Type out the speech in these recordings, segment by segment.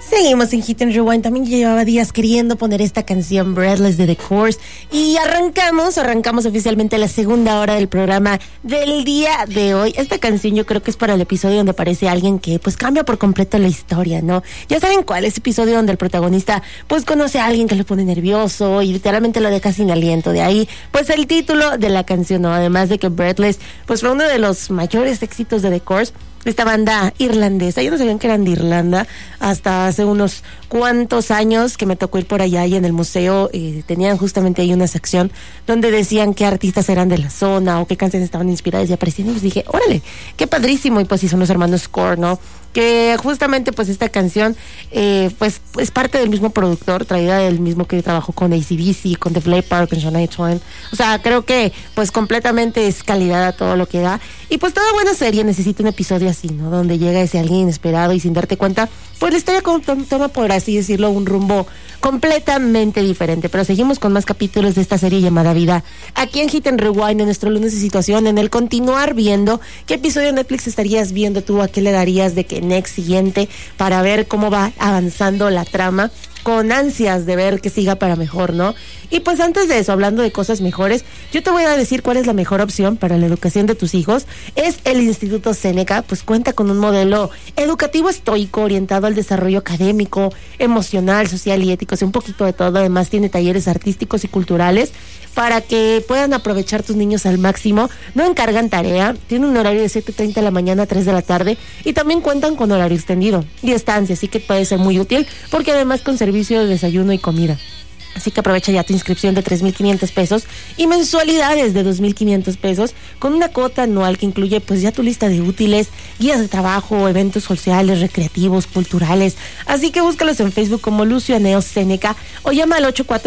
Seguimos en Hit and Rewind. También llevaba días queriendo poner esta canción Breathless de The Course. Y arrancamos oficialmente la segunda hora del programa del día de hoy. Esta canción yo creo que es para el episodio donde aparece alguien que pues cambia por completo la historia, ¿no? Ya saben cuál es el episodio donde el protagonista pues conoce a alguien que lo pone nervioso y literalmente lo deja sin aliento. De ahí pues el título de la canción, ¿no? Además de que Breathless pues fue uno de los mayores éxitos de The Course. Esta banda irlandesa, yo no sabía que eran de Irlanda hasta hace unos cuantos años que me tocó ir por allá y en el museo tenían justamente ahí una sección donde decían qué artistas eran de la zona o qué canciones estaban inspiradas y aparecían y les dije, órale, qué padrísimo. Y pues sí, son los hermanos Score, ¿no? Que justamente pues esta canción pues es parte del mismo productor, traída del mismo que trabajó con AC/DC, con Def Leppard, con Shania Twain. O sea, creo que pues completamente es calidad a todo lo que da. Y pues toda buena serie necesita un episodio así, ¿no? Donde llega ese alguien inesperado y sin darte cuenta, pues la historia toma, por así decirlo, un rumbo completamente diferente. Pero seguimos con más capítulos de esta serie llamada Vida. Aquí en Hit and Rewind, en nuestro lunes de situación, en el continuar viendo qué episodio de Netflix estarías viendo tú, a qué le darías de que next siguiente para ver cómo va avanzando la trama, con ansias de ver que siga para mejor, ¿no? Y pues antes de eso, hablando de cosas mejores, yo te voy a decir cuál es la mejor opción para la educación de tus hijos. Es el Instituto Seneca, pues cuenta con un modelo educativo estoico orientado al desarrollo académico, emocional, social y ético, o sea, un poquito de todo. Además tiene talleres artísticos y culturales para que puedan aprovechar tus niños al máximo. No encargan tarea, tiene un horario de 7:30 de la mañana a 3 de la tarde y también cuentan con horario extendido y estancia, así que puede ser muy útil porque además con servicio de desayuno y comida. Así que aprovecha ya tu inscripción de 3,500 pesos y mensualidades de 2,500 pesos con una cuota anual que incluye pues ya tu lista de útiles, guías de trabajo, eventos sociales, recreativos, culturales. Así que búscalos en Facebook como Lucio Aneo Seneca o llama al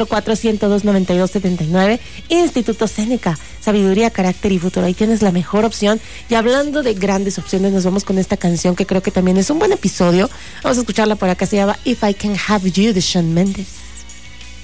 844-102-9279. Instituto Seneca, sabiduría, carácter y futuro. Ahí tienes la mejor opción. Y hablando de grandes opciones, nos vamos con esta canción que creo que también es un buen episodio. Vamos a escucharla por acá, se llama If I Can Have You de Shawn Mendes.